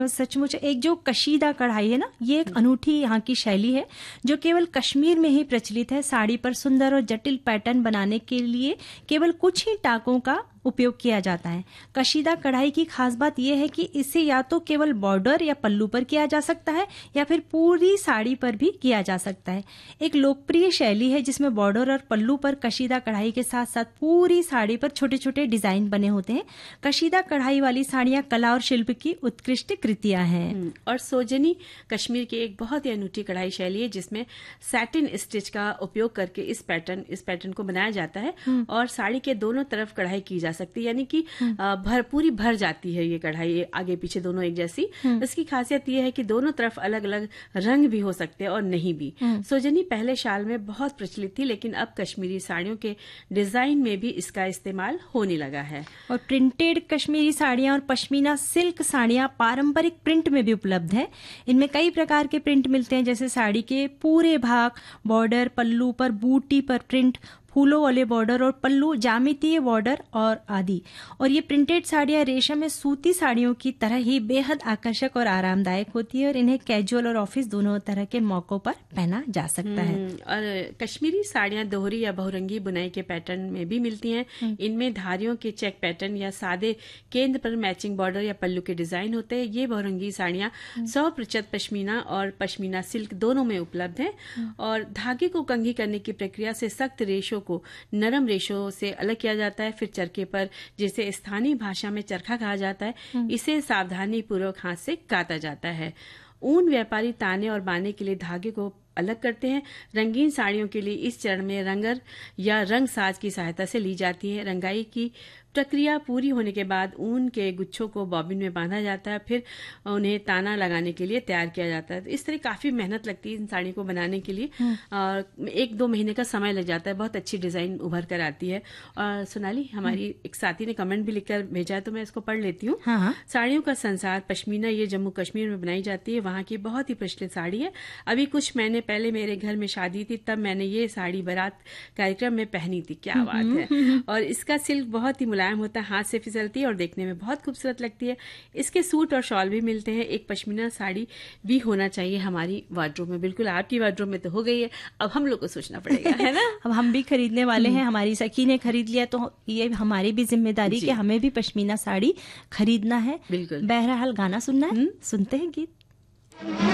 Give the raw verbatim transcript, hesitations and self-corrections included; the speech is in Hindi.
सचमुच एक जो कशीदा कढ़ाई है ना, ये एक अनूठी यहाँ की शैली है जो केवल कश्मीर में ही प्रचलित है। साड़ी पर सुंदर और जटिल पैटर्न बनाने के लिए केवल कुछ ही टाकों का उपयोग किया जाता है। कशीदा कढ़ाई की खास बात यह है कि इसे या तो केवल बॉर्डर या पल्लू पर किया जा सकता है या फिर पूरी साड़ी पर भी किया जा सकता है। एक लोकप्रिय शैली है जिसमें बॉर्डर और पल्लू पर कशीदा कढ़ाई के साथ साथ पूरी साड़ी पर छोटे छोटे डिजाइन बने होते हैं। कशीदा कढ़ाई वाली साड़ियां कला और शिल्प की उत्कृष्ट कृतियां हैं। और सोजनी कश्मीर की एक बहुत ही अनूठी कढ़ाई शैली है जिसमें सैटिन स्टिच का उपयोग करके इस पैटर्न इस पैटर्न को बनाया जाता है और साड़ी के दोनों तरफ कढ़ाई की जा सकती है, यानी कि भर पूरी भर जाती है ये कढ़ाई, आगे पीछे दोनों एक जैसी। इसकी खासियत ये है कि दोनों तरफ अलग अलग रंग भी हो सकते हैं और नहीं भी। सोजनी पहले शाल में बहुत प्रचलित थी, लेकिन अब कश्मीरी साड़ियों के डिजाइन में भी इसका इस्तेमाल होने लगा है। और प्रिंटेड कश्मीरी साड़ियां और पश्मीना सिल्क साड़ियां पारंपरिक प्रिंट में भी उपलब्ध है। इनमें कई प्रकार के प्रिंट मिलते हैं, जैसे साड़ी के पूरे भाग, बॉर्डर, पल्लू पर बूटी पर प्रिंट, फूलों वाले बॉर्डर और पल्लू, जामितीय बॉर्डर और आदि। और ये प्रिंटेड साड़ियां रेशम या सूती साड़ियों की तरह ही बेहद आकर्षक और आरामदायक होती है और इन्हें कैजुअल और ऑफिस दोनों तरह के मौकों पर पहना जा सकता है। और कश्मीरी साड़ियां दोहरी या बहुरंगी बुनाई के पैटर्न में भी मिलती हैं। इनमें धारियों के चेक पैटर्न या सादे केंद्र पर मैचिंग बॉर्डर या पल्लू के डिजाइन होते हैं। ये बहुरंगी साड़ियां सौ प्रतिशत पश्मीना और पश्मीना सिल्क दोनों में उपलब्ध है। और धागे को कंघी करने की प्रक्रिया से सख्त रेशों को नरम रेशों से अलग किया जाता है। फिर चरखे पर, जिसे स्थानीय भाषा में चरखा कहा जाता है, इसे सावधानी पूर्वक हाथ से काता जाता है। ऊन व्यापारी ताने और बाने के लिए धागे को अलग करते हैं। रंगीन साड़ियों के लिए इस चरण में रंगर या रंग साज की सहायता से ली जाती है। रंगाई की प्रक्रिया पूरी होने के बाद ऊन के गुच्छों को बॉबिन में बांधा जाता है, फिर उन्हें ताना लगाने के लिए तैयार किया जाता है। इस तरह काफी मेहनत लगती है इन साड़ी को बनाने के लिए, और एक दो महीने का समय लग जाता है। बहुत अच्छी डिजाइन उभर कर आती है। और सोनाली, हमारी एक साथी ने कमेंट भी लिखकर भेजा है, तो मैं इसको पढ़ लेती हूँ। हाँ। साड़ियों का संसार पश्मीना ये जम्मू कश्मीर में बनाई जाती है। वहां की बहुत ही प्रचलित साड़ी है। अभी कुछ महीने पहले मेरे घर में शादी थी, तब मैंने ये साड़ी बारात कार्यक्रम में पहनी थी। क्या बात है। और इसका सिल्क बहुत ही मुलायम होता है, हाथ से फिसलती है और देखने में बहुत खूबसूरत लगती है। इसके सूट और शॉल भी मिलते हैं। एक पश्मीना साड़ी भी होना चाहिए हमारी वार्डरोब में। बिल्कुल, आपकी वार्डरोब में तो हो गई है, अब हम लोग को सोचना पड़ेगा, है ना। अब हम भी खरीदने वाले हैं। हमारी सखी ने खरीद लिया, तो ये हमारी भी जिम्मेदारी कि हमें भी पश्मीना साड़ी खरीदना है। बिल्कुल। बहरहाल गाना सुनना है, सुनते हैं गीत।